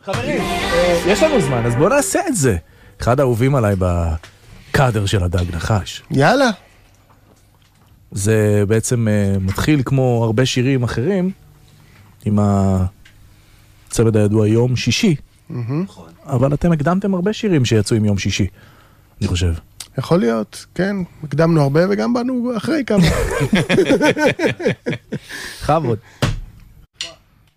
חברים, יש לנו זמן, אז בואו נעשה את זה. אחד האהובים עליי בקאדר של הדג נחש. יאללה. זה בעצם מתחיל כמו הרבה שירים אחרים, עם הצמד הידוע יום שישי. אבל אתם הקדמתם הרבה שירים שיצאו עם יום שישי, אני חושב. יכול להיות, כן. הקדמנו הרבה וגם באנו אחרי כמה. חבוד.